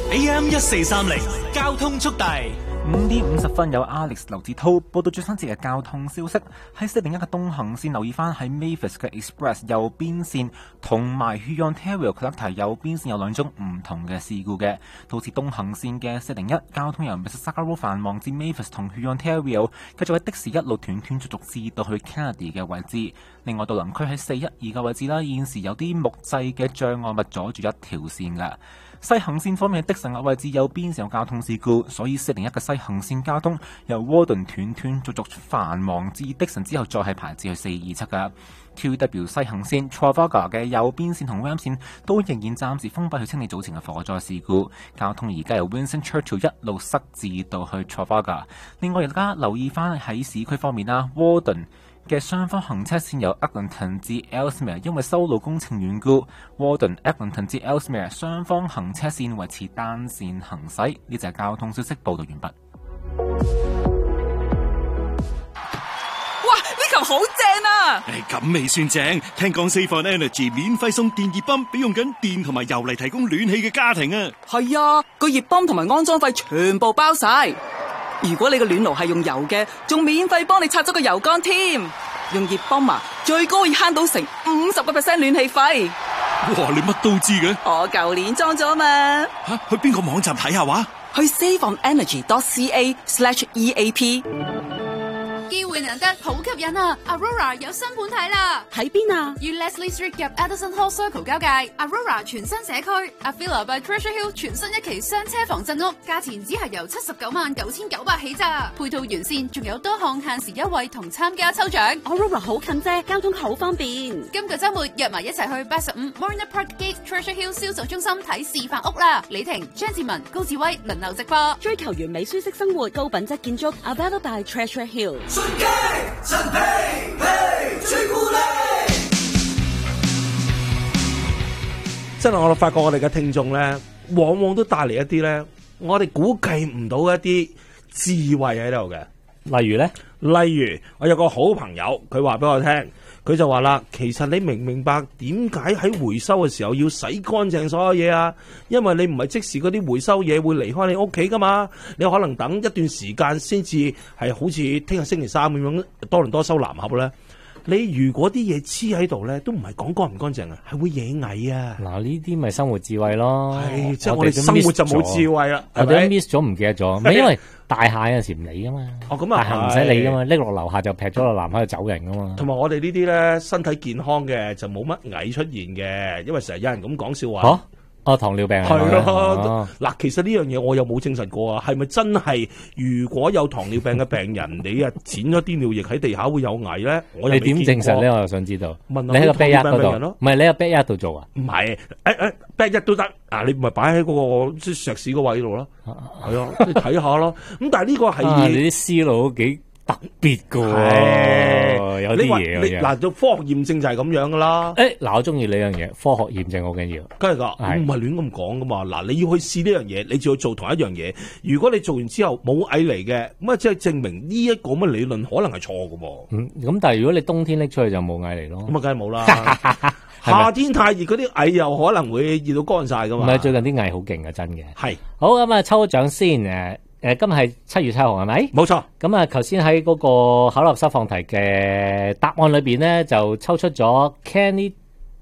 AM1430交通速遞。 5點50分有 Alex 劉志滔報道最新節嘅交通消息。喺401嘅東行線留意翻喺 Mavis 嘅 Express 右邊線同埋 Ontario Collector 右邊線有兩宗唔同嘅事故嘅，導致東行線嘅401交通由 Mississauga Road 繁忙至 Mavis 同 Ontario 繼續喺的士一路斷斷續續至到去 Kennedy 嘅位置。另外，渡輪區喺412嘅位置啦，現時有啲木製嘅障礙物阻住一條線㗎。西行線方面，的神嘅位置右邊線有交通事故，所以401嘅西行線交通由 Warden 斷斷續續繁忙至的神之後再係排至去427㗎。QW 西行線 Trafalgar 嘅右邊線同 Ram 線都仍然暫時封閉去清理早前嘅火災事故，交通而家由 Winston Churchill 一路塞至到去 Trafalgar。另外，大家留意翻喺市區方面啦 ，Warden嘅雙方行車線由 Eglinton 至 Ellesmere 因為修路工程緣故 ，Warden Eglinton 至 Ellesmere 雙方行車線維持單線行駛。呢就係交通消息報道完畢。 哇！呢球好正啊！ 咁未算正，聽講 Save on Energy 免費送電熱泵俾用緊電同埋油嚟提供暖氣嘅家庭啊！ 係啊，個熱泵同埋安裝費全部包晒。如果你個暖爐係用油嘅，仲免費幫你拆咗個油缸添。用熱泵啊，最高可以慳到成50% 暖氣費。 哇！你乜都知嘅？ 我舊年裝咗嘛。 去邊個網站睇下話？ 去 saveonenergy.ca/EAP。 機會難得，好吸引啊 ！Aurora 有新盤睇啦， 喺邊啊？ 與 Leslie Street 夾 Addison Hall Circle 交界 ，Aurora 全新社區 ，Avila by Treasure Hill 全新一期雙車房鎮屋，價錢只係由799900起咋，配套完善，仲有多項限時優惠同參加抽獎。 Aurora 好近啫，交通好方便。 今個週末約埋一齊去85 Marina Park Gate Treasure Hill 銷售中心睇示範屋啦！李婷、張志文、高志威輪流直播， 追求完美舒適生活，高品質建築 ，Avila by Treasure Hill。 順機陳皮皮朱古力， 真係我發覺我哋嘅聽眾咧，往往都帶嚟一啲咧，我哋估計唔到一啲智慧喺度嘅。 例如咧， 例如我有個好朋友，佢話俾我聽，佢就話啦，其實你明唔明白點解喺回收嘅時候要洗乾淨所有嘢啊？因為你唔係即時嗰啲回收嘢會離開你屋企噶嘛，你可能等一段時間先至係好似聽日星期三咁樣多倫多收藍盒咧。你如果啲嘢黐喺度咧，都唔係講乾唔乾淨啊，係會惹蟻啊！ 嗱，呢啲咪生活智慧咯。 係，即係我哋生活就冇智慧啦。 我哋 miss 咗唔記得咗，唔係因為大廈有陣時唔理噶嘛。 哦，咁啊， 大廈唔使理噶嘛，拎落樓下就劈咗落南海度走人噶嘛。 同埋我哋呢啲咧身體健康嘅就冇乜蟻出現嘅，因為成日有人咁講笑話。 嚇！糖尿病係咯，嗱，其實呢樣嘢我又冇證實過啊，係咪真係如果有糖尿病嘅病人，你啊剪咗啲尿液喺地下會有蟻咧？我你點證實咧？我又想知道。 問你喺個 backyard 嗰度，唔係你喺 backyard 度做啊？ 唔係，backyard 都得啊！你唔係擺喺嗰個即係石屎個位度咯？係啊，你睇下咯。咁但係呢個係你啲思路都幾特別噶，有啲嘢嗱，做科學驗證就係咁樣噶啦。 嗱，我中意呢樣嘢，科學驗證好緊要。 梗係噶，唔係亂咁講噶嘛。嗱，你要去試呢樣嘢，你就要做同一樣嘢。如果你做完之後冇蟻嚟嘅，咁啊即係證明呢一個咁嘅理論可能係錯噶喎。 咁但係如果你冬天拎出去就冇蟻嚟咯。 咁啊，梗係冇啦。夏天太熱，嗰啲蟻又可能會熱到乾晒噶嘛。 唔係，最近啲蟻好勁啊，真嘅。 係。 好，咁啊，抽獎先今日係7月7號係咪？ 冇錯。 咁啊，頭先喺嗰個考立收放題嘅答案裏邊咧，就抽出咗 Kenny